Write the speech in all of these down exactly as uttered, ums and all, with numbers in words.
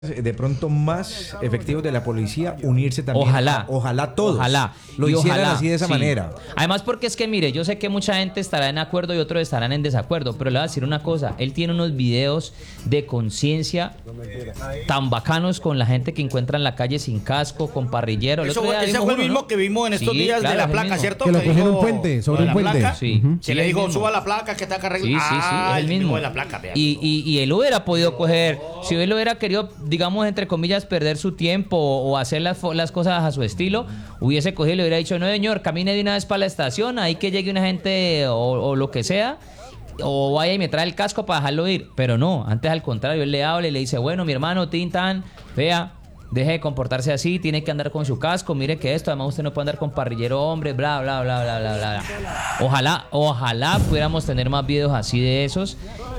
De pronto más efectivos de la policía unirse también. Ojalá. Ojalá todos. Ojalá. Lo y hicieran ojalá, así de esa sí. manera. Además porque es que mire, yo sé que mucha gente estará en acuerdo y otros estarán en desacuerdo, pero le voy a decir una cosa, él tiene unos videos de conciencia tan bacanos con la gente que encuentra en la calle sin casco, con parrillero. El Eso, otro día ese vimos fue el uno, mismo ¿no? que vimos en estos Sí, días claro, de la es el placa, mismo. ¿cierto? Que lo Que cogieron dijo, un puente, sobre lo de un la puente. placa. Sí. Se Sí, le el dijo, mismo. suba la placa que está acá arreglada. Sí, sí, sí, ah, es el mismo. de la placa, vea. Y, y, y él hubiera podido coger, si él hubiera querido, digamos, entre comillas, perder su tiempo o, o hacer las, fo- las cosas a su estilo, hubiese cogido y le hubiera dicho, no señor, camine de una vez para la estación, ahí que llegue una gente o, o lo que sea, o vaya y me trae el casco para dejarlo ir. Pero no, antes al contrario, él le habla y le dice, bueno, mi hermano, Tintan, vea, deje de comportarse así, tiene que andar con su casco, mire que esto, además usted no puede andar con parrillero hombre, bla, bla, bla, bla, bla, bla. Ojalá, ojalá pudiéramos tener más videos así de esos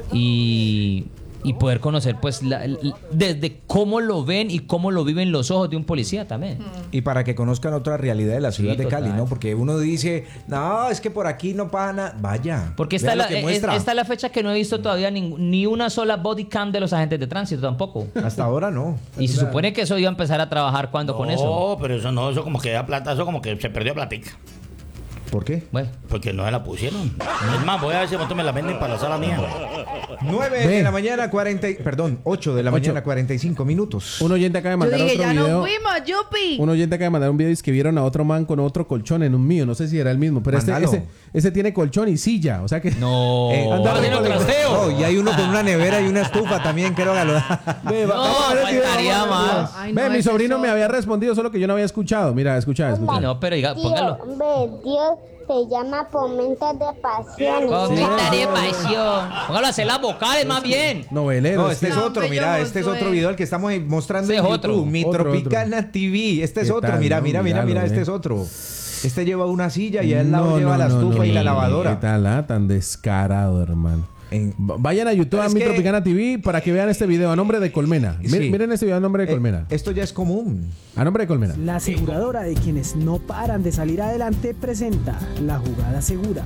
y, y poder conocer pues la- la- desde cómo lo ven y cómo lo viven los ojos de un policía también. Y para que conozcan otra realidad de la ciudad Sí, de Cali, total. ¿no? Porque uno dice, no, es que por aquí no pasa nada. Vaya. Porque esta vea es, lo la, que es- muestra. esta es la fecha que no he visto todavía ning- ni una sola body cam de los agentes de tránsito tampoco. Hasta ahora no. Y se supone que eso iba a empezar a trabajar cuando con eso. No, pero eso no, eso como que da plata, eso como que se perdió platica. ¿Por qué? Bueno, Porque no se la pusieron. Es más, voy a ver si pronto me la venden para la sala mía. nueve Ve. de la mañana, cuarenta, y- perdón, ocho de la Ocho. mañana, cuarenta y cinco minutos. Un oyente acaba de Yo mandar dije, otro ya video. nos fuimos, Yupi. Un oyente acaba de mandar un video y es que vieron a otro man con otro colchón en un mío. No sé si era el mismo, pero este, Mándalo. ese, ese tiene colchón y silla. O sea que. no. Eh, anda Va a hacer un recolectando. trasteo. No, y hay uno con una nevera y una estufa también, creo que lo Ve, va- No, vamos a ver el video, faltaría vamos a ver el video. más. Ay, Ve, no, mi ese sobrino es me otro. había respondido, solo que yo no había escuchado. Mira, escucha, escucha. No, pero diga, póngalo. Tío, ve, Dios se llama Momentos de Pasión. Comentario de pasión. Póngalo a hacer las vocales más bien. Novelero. No, este es No, otro, hombre, mira, yo este es soy- otro video el que estamos mostrando Ese en es YouTube, otro. Mi Otro, Tropicana T V. Este es ¿Qué otro, tal, mira, no? mira, mira, Míralo, mira, este ve. es otro. Este lleva una silla y al lado No, lleva no, la no, estufa no, y la no, lavadora. ¿Qué tal, ah? Tan descarado, hermano. En- V- Vayan a YouTube Pero a es Mi que- Tropicana T V para que vean este video a nombre de Colmena. Mi- Sí. Miren este video a nombre de Eh, Colmena. esto ya es común. A nombre de Colmena. La aseguradora de quienes no paran de salir adelante presenta la jugada segura.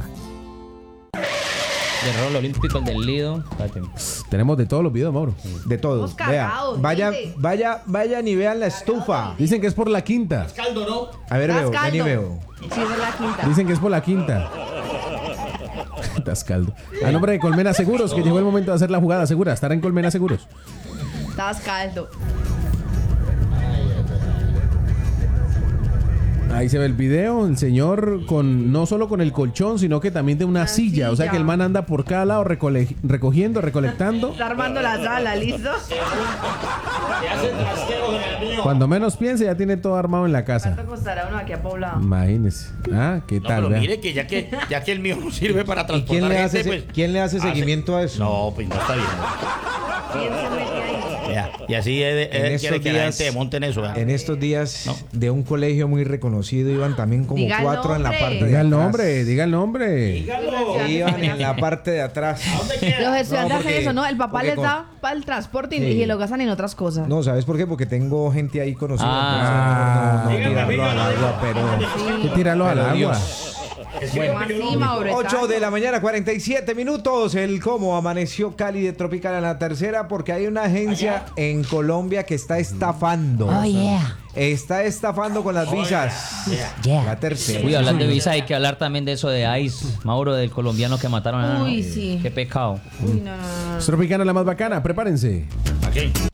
De rol olímpico, el del Lido. Espérate. Tenemos de todos los videos, Mauro. De todo. Estamos Vea, cagados, vaya, dice. vaya, vayan y vean la estufa. Dicen que es por la quinta. Caldo, ¿no? A ver, Das veo, ven y caldo. veo. Sí, esa es la quinta. Dicen que es por la quinta. Tascaldo. A nombre de Colmena Seguros, que llegó el momento de hacer la jugada segura. Estar en Colmena Seguros. Estás caldo. Ahí se ve el video, el señor con no solo con el colchón, sino que también de una Una silla. O sea silla. que el man anda por cada lado recole- recogiendo, recolectando. Está armando la sala, ¿listo? Cuando menos piense, ya tiene todo armado en la casa. ¿Cuánto costará uno aquí a Poblado? Imagínese. Ah, ¿qué No, tal? pero vea? mire que ya que ya que el mío no sirve para ¿Y transportar quién le hace, gente, se- pues, quién le hace hace- seguimiento a eso? No, pues no está bien. ¿Quién se mete ahí? Vea, y así él, él En quiere estos que la días- gente monte en eso. vea. En estos días No. de un colegio muy reconocido iban también como Diga el cuatro en la nombre. parte de Diga el atrás. nombre, diga el nombre. Iban en la parte de atrás. Los estudiantes No, hacen porque- eso, ¿no? El papá porque les con- da para el transporte y, Sí. y lo gastan en otras cosas. No, ¿sabes por qué? Porque tengo gente ahí conocida. Ah. entonces no, no, no tirarlo al agua, pero... Que tíralo al Pero agua. Dios. ¿Cómo así, Mauro? ocho de la mañana, cuarenta y siete minutos. El cómo amaneció Cali de Tropical en la tercera, porque hay una agencia en Colombia que está estafando. Oh, yeah. Está estafando con las visas. Yeah. La tercera. Uy, hablando de visa, hay que hablar también de eso de Ice, Mauro, del colombiano que mataron a... Uy, sí. Qué pecado. Uy, no, no, no. Tropicana la más bacana, prepárense. Aquí.